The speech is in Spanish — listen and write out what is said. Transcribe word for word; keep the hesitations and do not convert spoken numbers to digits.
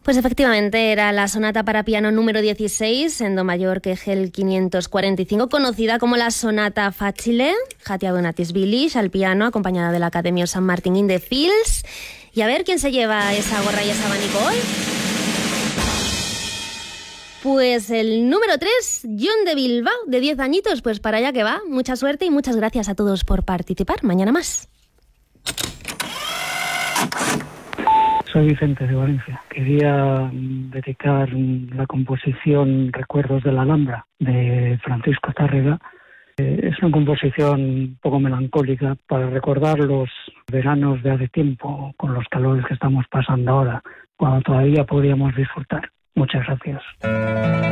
Pues efectivamente era la sonata para piano número dieciséis en do mayor que Gel quinientos cuarenta y cinco, conocida como la sonata facile, Hatia Donatis Bilish al piano, acompañada de la Academia San Martin in the Fields. Y a ver quién se lleva esa gorra y ese abanico hoy. Pues el número tres, John de Bilbao, de diez añitos, pues para allá que va. Mucha suerte y muchas gracias a todos por participar. Mañana más. Soy Vicente de Valencia. Quería dedicar la composición Recuerdos de la Alhambra de Francisco Tárrega. Es una composición un poco melancólica para recordar los veranos de hace tiempo, con los calores que estamos pasando ahora, cuando todavía podríamos disfrutar. Muchas gracias.